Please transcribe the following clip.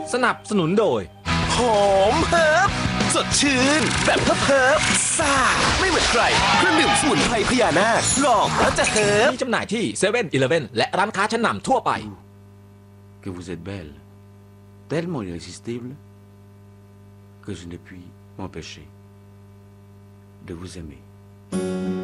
สนับสนุนโดยหอมเฮิร์บสดชื่นแบบเฮิร์บซ่าไม่เหมือนใครเครื่องดื่มสมุนไพรพญานาคลองแล้วจะเฮิร์บมีจำหน่ายที่เซเว่นอีเลฟเว่นและร้านค้าชั้นนำทั่วไป Que vous êtes belle, tellement irrésistible que je ne puis m'empêcher de vous aimer.